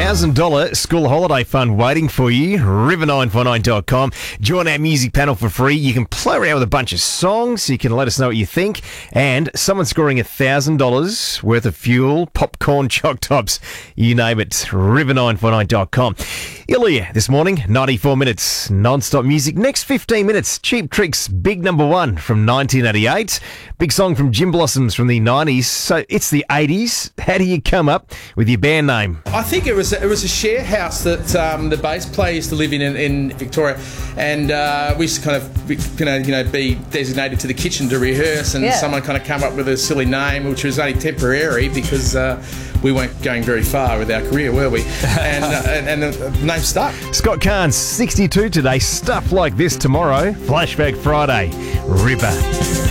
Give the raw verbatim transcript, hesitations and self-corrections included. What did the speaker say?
thousand dollars school holiday fund waiting for you. river nine four nine dot com. Join our music panel for free. You can play around with a bunch of songs. You can let us know what you think. And someone scoring one thousand dollars worth of fuel, popcorn, choc tops, you name it. river nine four nine dot com. Ilya this morning, ninety-four minutes non-stop music. Next fifteen minutes, Cheap Trick's Big Number One from nineteen eighty-eight. Big song from Gin Blossoms from the nineties. So it's the eighties. How do you come up with your band name? I think it was it was a share house that um, the bass player used to live in in, in Victoria, and uh, we used to kind of you know, you know be designated to the kitchen to rehearse, and yeah. someone kind of come up with a silly name, which was only temporary because uh, we weren't going very far with our career, were we? And uh, and, and the name stuck. Scott Carnes, sixty-two today. Stuff like this tomorrow. Flashback Friday. Ripper.